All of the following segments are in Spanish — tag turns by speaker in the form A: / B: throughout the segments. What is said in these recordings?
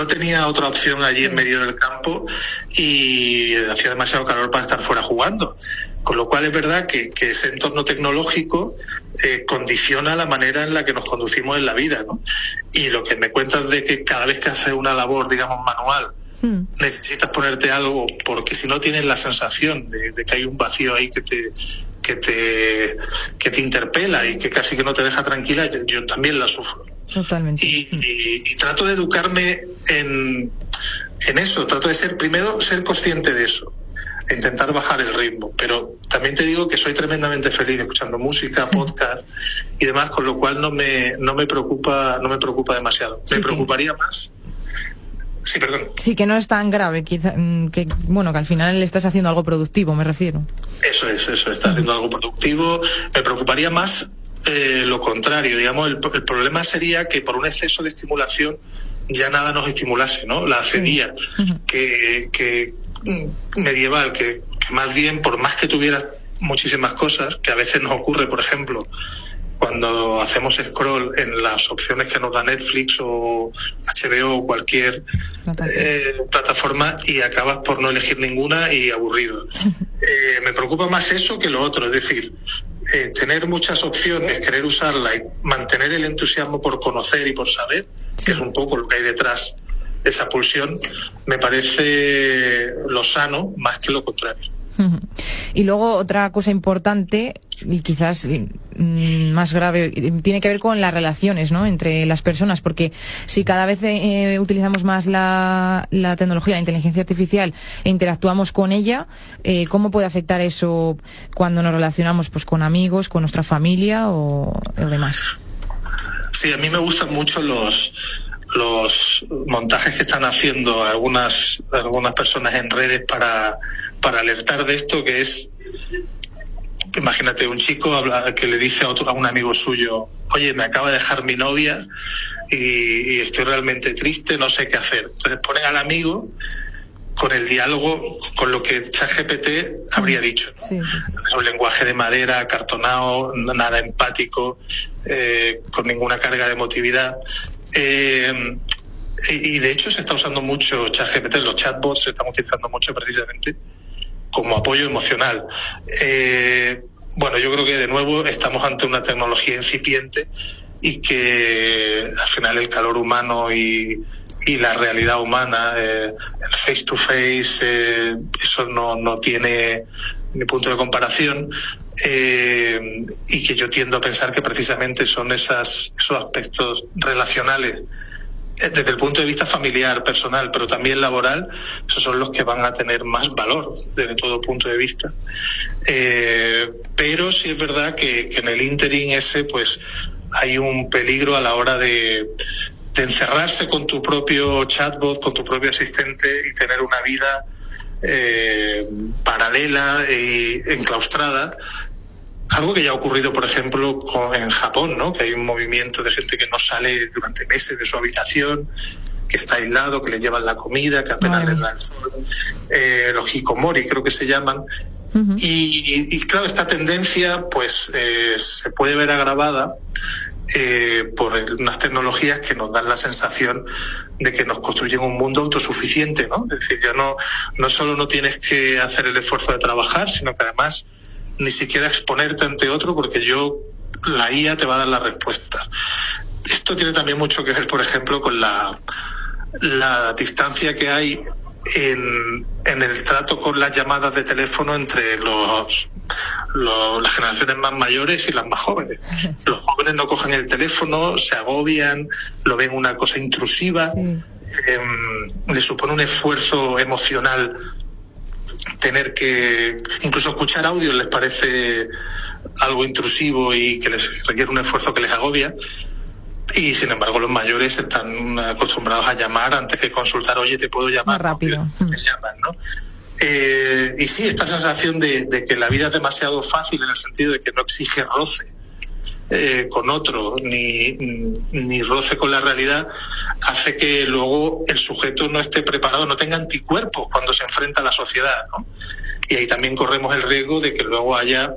A: no tenía otra opción allí en medio del campo y hacía demasiado calor para estar fuera jugando. Con lo cual es verdad que ese entorno tecnológico condiciona la manera en la que nos conducimos en la vida, ¿no? Y lo que me cuentas de que cada vez que haces una labor, digamos, manual, necesitas ponerte algo, porque si no tienes la sensación de que hay un vacío ahí que te interpela y que casi que no te deja tranquila, yo también la sufro.
B: Totalmente.
A: Y trato de educarme en eso, trato de ser consciente de eso, e intentar bajar el ritmo, pero también te digo que soy tremendamente feliz escuchando música, podcast y demás, con lo cual no me preocupa demasiado. Me preocuparía más. Sí, perdón.
B: Sí, que no es tan grave, quizá, que al final le estás haciendo algo productivo, me refiero.
A: Eso, estás haciendo algo productivo. Me preocuparía más lo contrario, digamos, el problema sería que por un exceso de estimulación ya nada nos estimulase, ¿no? La acedía que medieval, que más bien, por más que tuvieras muchísimas cosas, que a veces nos ocurre, por ejemplo, cuando hacemos scroll en las opciones que nos da Netflix o HBO o cualquier plataforma y acabas por no elegir ninguna y aburrido. Me preocupa más eso que lo otro, es decir, tener muchas opciones, querer usarla y mantener el entusiasmo por conocer y por saber, que es un poco lo que hay detrás de esa pulsión, me parece lo sano más que lo contrario.
B: Y luego otra cosa importante y quizás más grave tiene que ver con las relaciones, ¿no?, entre las personas, porque si cada vez utilizamos más la tecnología, la inteligencia artificial e interactuamos con ella, ¿cómo puede afectar eso cuando nos relacionamos pues con amigos, con nuestra familia o demás?
A: Sí, a mí me gustan mucho los montajes que están haciendo algunas personas en redes para alertar de esto, que es, imagínate, un chico que le dice a un amigo suyo: oye, me acaba de dejar mi novia y estoy realmente triste, no sé qué hacer. Entonces ponen al amigo con el diálogo, con lo que ChatGPT habría dicho, ¿no? Sí. Un lenguaje de madera, acartonado, nada empático, con ninguna carga de emotividad. Y de hecho se está usando mucho ChatGPT, los chatbots se están utilizando mucho precisamente como apoyo emocional. Yo creo que de nuevo estamos ante una tecnología incipiente y que al final el calor humano y la realidad humana, el face to face, eso no tiene ni punto de comparación. Y que yo tiendo a pensar que precisamente son esos aspectos relacionales, desde el punto de vista familiar, personal, pero también laboral, esos son los que van a tener más valor desde todo punto de vista. Pero sí es verdad que en el ínterin ese, pues, hay un peligro a la hora de encerrarse con tu propio chatbot, con tu propio asistente y tener una vida paralela e enclaustrada. Algo que ya ha ocurrido, por ejemplo, en Japón, ¿no? Que hay un movimiento de gente que no sale durante meses de su habitación, que está aislado, que le llevan la comida, que apenas les da el sol. Los hikomori creo que se llaman. Uh-huh. Y claro, esta tendencia pues se puede ver agravada por unas tecnologías que nos dan la sensación de que nos construyen un mundo autosuficiente, ¿no? Es decir, ya no solo no tienes que hacer el esfuerzo de trabajar, sino que además ni siquiera exponerte ante otro, porque la IA te va a dar la respuesta. Esto tiene también mucho que ver, por ejemplo, con la distancia que hay en el trato con las llamadas de teléfono entre las generaciones más mayores y las más jóvenes. Los jóvenes no cogen el teléfono, se agobian, lo ven una cosa intrusiva, le supone un esfuerzo emocional tener que incluso escuchar audio, les parece algo intrusivo y que les requiere un esfuerzo que les agobia. Y sin embargo los mayores están acostumbrados a llamar antes que consultar: oye, te puedo llamar.
B: Más rápido.
A: ¿No? Te llaman, ¿no? Y sí, esta sensación de que la vida es demasiado fácil, en el sentido de que no exige roce con otro, ni roce con la realidad, hace que luego el sujeto no esté preparado, no tenga anticuerpos cuando se enfrenta a la sociedad, ¿no? Y ahí también corremos el riesgo de que luego haya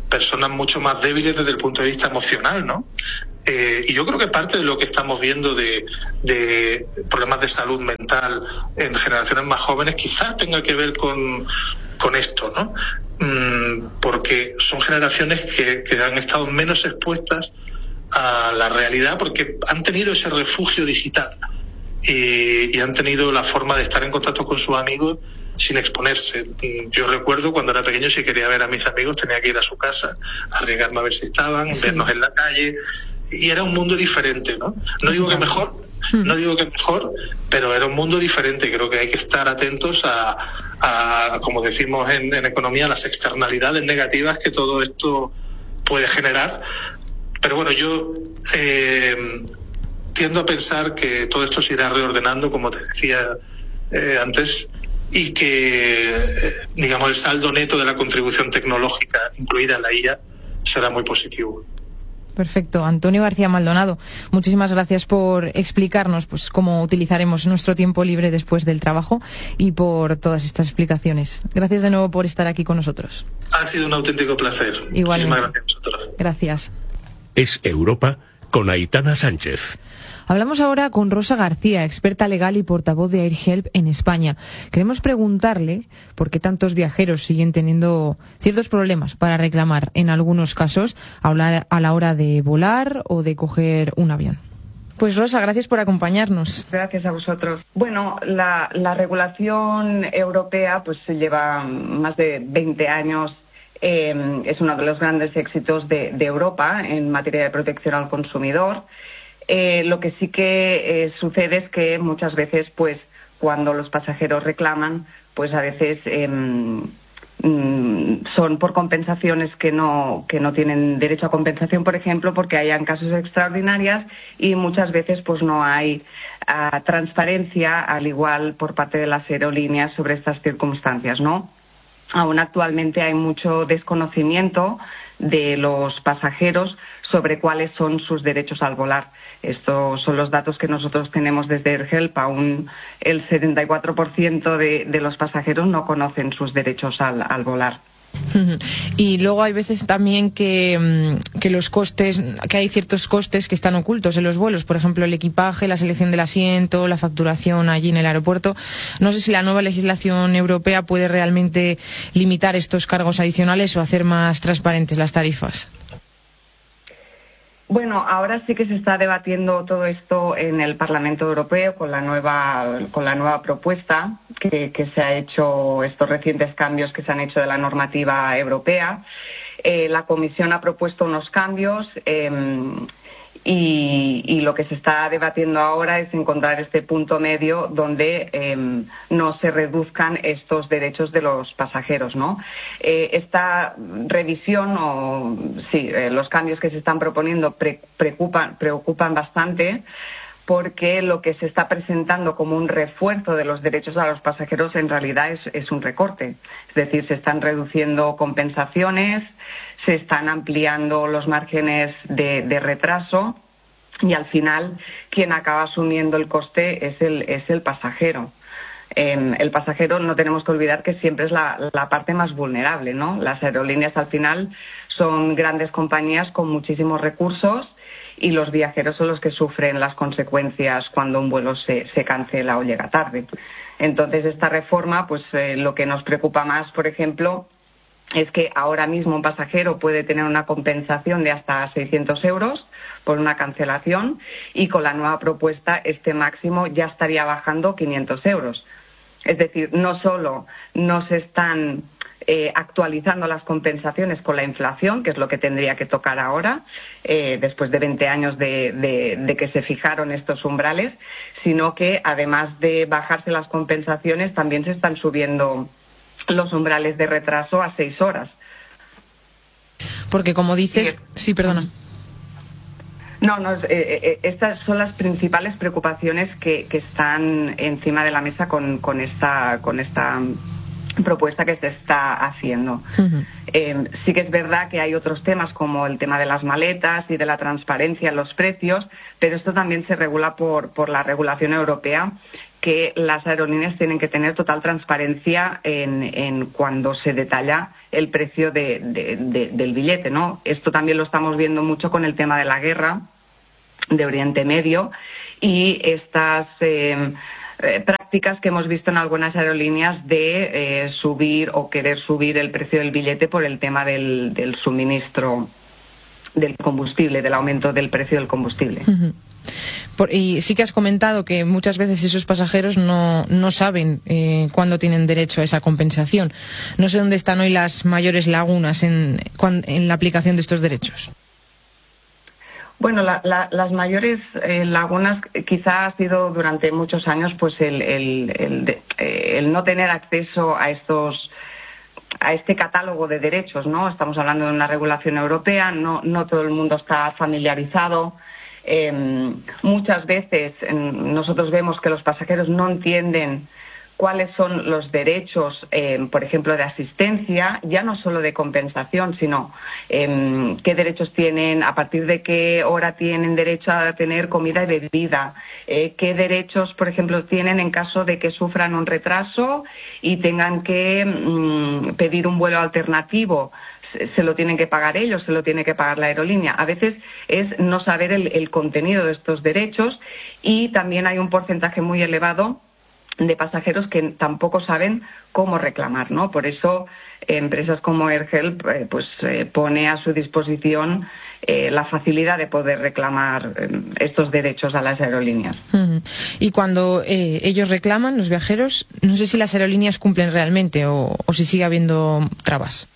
A: personas mucho más débiles desde el punto de vista emocional, ¿no? Y yo creo que parte de lo que estamos viendo de problemas de salud mental en generaciones más jóvenes quizás tenga que ver con esto, ¿no? Porque son generaciones que han estado menos expuestas a la realidad porque han tenido ese refugio digital y han tenido la forma de estar en contacto con sus amigos sin exponerse. Yo recuerdo cuando era pequeño, si quería ver a mis amigos tenía que ir a su casa, arriesgarme a ver si estaban, sí, vernos en la calle, y era un mundo diferente, ¿no? No digo que mejor, pero era un mundo diferente. Creo que hay que estar atentos a como decimos en economía, a las externalidades negativas que todo esto puede generar. Pero bueno, yo tiendo a pensar que todo esto se irá reordenando, como te decía antes, y que, digamos, el saldo neto de la contribución tecnológica, incluida la IA, será muy positivo.
B: Perfecto. Antonio García Maldonado, muchísimas gracias por explicarnos pues cómo utilizaremos nuestro tiempo libre después del trabajo y por todas estas explicaciones. Gracias de nuevo por estar aquí con nosotros.
A: Ha sido un auténtico placer.
B: Igualmente.
A: Muchísimas gracias a vosotros.
B: Gracias.
C: Es Europa con Aitana Sánchez.
B: Hablamos ahora con Rosa García, experta legal y portavoz de AirHelp en España. Queremos preguntarle por qué tantos viajeros siguen teniendo ciertos problemas para reclamar, en algunos casos, a la hora de volar o de coger un avión. Pues Rosa, gracias por acompañarnos.
D: Gracias a vosotros. Bueno, la regulación europea pues lleva más de 20 años. Es uno de los grandes éxitos de Europa en materia de protección al consumidor. Lo que sí que sucede es que muchas veces, pues, cuando los pasajeros reclaman, pues a veces son por compensaciones que no tienen derecho a compensación, por ejemplo, porque hayan casos extraordinarios y muchas veces, pues, no hay transparencia, al igual por parte de las aerolíneas sobre estas circunstancias, ¿no? Aún actualmente hay mucho desconocimiento de los pasajeros sobre cuáles son sus derechos al volar. Estos son los datos que nosotros tenemos desde AirHelp. Aún el 74% de los pasajeros no conocen sus derechos al volar.
B: Y luego hay veces también que los costes, que hay ciertos costes que están ocultos en los vuelos, por ejemplo el equipaje, la selección del asiento, la facturación allí en el aeropuerto. No sé si la nueva legislación europea puede realmente limitar estos cargos adicionales o hacer más transparentes las tarifas.
D: Bueno, ahora sí que se está debatiendo todo esto en el Parlamento Europeo con la nueva propuesta que se ha hecho, estos recientes cambios que se han hecho de la normativa europea. La Comisión ha propuesto unos cambios y lo que se está debatiendo ahora es encontrar este punto medio donde no se reduzcan estos derechos de los pasajeros, ¿no? Esta revisión los cambios que se están proponiendo preocupan bastante, porque lo que se está presentando como un refuerzo de los derechos a los pasajeros en realidad es un recorte. Es decir, se están reduciendo compensaciones, se están ampliando los márgenes de retraso y al final quien acaba asumiendo el coste es el pasajero. El pasajero, no tenemos que olvidar que siempre es la parte más vulnerable, ¿no? Las aerolíneas al final son grandes compañías con muchísimos recursos y los viajeros son los que sufren las consecuencias cuando un vuelo se cancela o llega tarde. Entonces, esta reforma, pues lo que nos preocupa más, por ejemplo, es que ahora mismo un pasajero puede tener una compensación de hasta 600 euros por una cancelación y con la nueva propuesta este máximo ya estaría bajando 500 euros. Es decir, no solo no se están actualizando las compensaciones con la inflación, que es lo que tendría que tocar ahora, después de 20 años de que se fijaron estos umbrales, sino que además de bajarse las compensaciones también se están subiendo los umbrales de retraso a 6 horas.
B: Porque como dices... Sí, perdona.
D: Estas son las principales preocupaciones que están encima de la mesa con esta propuesta que se está haciendo. Uh-huh. Sí que es verdad que hay otros temas como el tema de las maletas y de la transparencia en los precios, pero esto también se regula por la regulación europea, que las aerolíneas tienen que tener total transparencia en cuando se detalla el precio del billete, ¿no? Esto también lo estamos viendo mucho con el tema de la guerra de Oriente Medio y estas prácticas que hemos visto en algunas aerolíneas de subir o querer subir el precio del billete por el tema del suministro del combustible, del aumento del precio del combustible.
B: Uh-huh. Y sí que has comentado que muchas veces esos pasajeros no saben cuándo tienen derecho a esa compensación. No sé dónde están hoy las mayores lagunas en la aplicación de estos derechos.
D: Bueno, las mayores lagunas quizá ha sido durante muchos años pues el no tener acceso a este catálogo de derechos, ¿no? Estamos hablando de una regulación europea, no todo el mundo está familiarizado. Muchas veces nosotros vemos que los pasajeros no entienden cuáles son los derechos, por ejemplo, de asistencia, ya no solo de compensación, sino qué derechos tienen, a partir de qué hora tienen derecho a tener comida y bebida, qué derechos, por ejemplo, tienen en caso de que sufran un retraso y tengan que pedir un vuelo alternativo. Se lo tienen que pagar ellos, se lo tiene que pagar la aerolínea. A veces es no saber el contenido de estos derechos y también hay un porcentaje muy elevado de pasajeros que tampoco saben cómo reclamar, ¿no? Por eso empresas como AirHelp pone a su disposición la facilidad de poder reclamar estos derechos a las aerolíneas.
B: Uh-huh. Y cuando ellos reclaman, los viajeros, no sé si las aerolíneas cumplen realmente o si sigue habiendo trabas.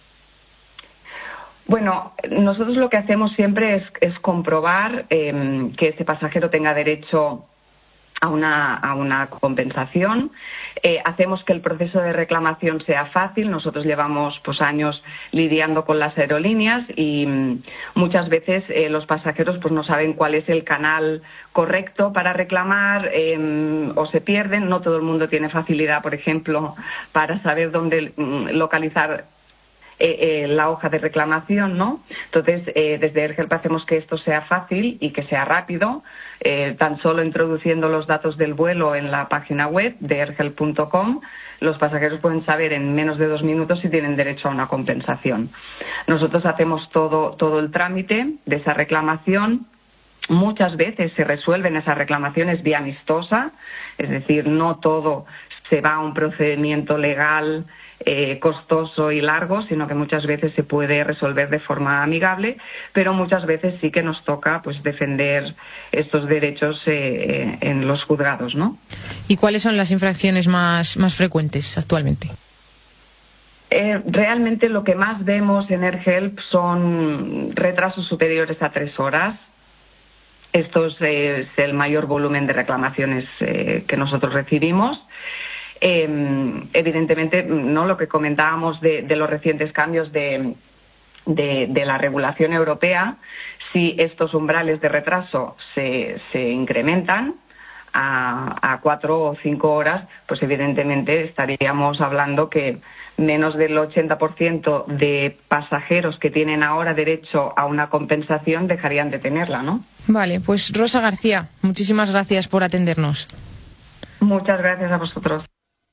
D: Bueno, nosotros lo que hacemos siempre es comprobar que ese pasajero tenga derecho a una compensación. Hacemos que el proceso de reclamación sea fácil. Nosotros llevamos años lidiando con las aerolíneas y muchas veces los pasajeros no saben cuál es el canal correcto para reclamar o se pierden. No todo el mundo tiene facilidad, por ejemplo, para saber dónde localizar la hoja de reclamación, ¿no? Entonces, desde AirHelp hacemos que esto sea fácil y que sea rápido, tan solo introduciendo los datos del vuelo en la página web de airhelp.com, los pasajeros pueden saber en menos de 2 minutos si tienen derecho a una compensación. Nosotros hacemos todo el trámite de esa reclamación. Muchas veces se resuelven esas reclamaciones vía amistosa, es decir, no todo se va a un procedimiento legal costoso y largo, sino que muchas veces se puede resolver de forma amigable, pero muchas veces sí que nos toca defender estos derechos en los juzgados, ¿no?
B: ¿Y cuáles son las infracciones más frecuentes actualmente?
D: Realmente lo que más vemos en AirHelp son retrasos superiores a 3 horas. Esto es el mayor volumen de reclamaciones que nosotros recibimos. Evidentemente, no lo que comentábamos de los recientes cambios de la regulación europea, si estos umbrales de retraso se incrementan a 4 o 5 horas, pues evidentemente estaríamos hablando que menos del 80% de pasajeros que tienen ahora derecho a una compensación dejarían de tenerla, ¿no?
B: Vale, pues Rosa García, muchísimas gracias por atendernos.
D: Muchas gracias a vosotros.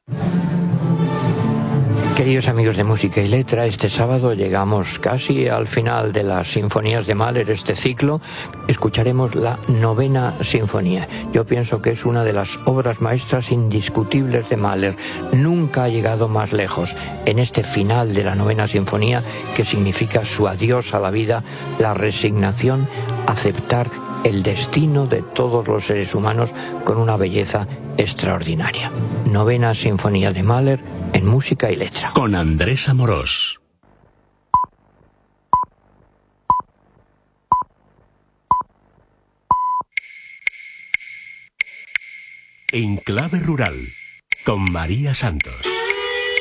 E: Queridos amigos de Música y Letra, este sábado llegamos casi al final de las sinfonías de Mahler, este ciclo. Escucharemos la 9ª Sinfonía. Yo pienso que es una de las obras maestras indiscutibles de Mahler. Nunca ha llegado más lejos en este final de la 9ª Sinfonía, que significa su adiós a la vida, la resignación, aceptar el destino de todos los seres humanos con una belleza extraordinaria. 9ª Sinfonía de Mahler en Música y Letra.
C: Con Andrés Amorós. En clave rural, con María Santos.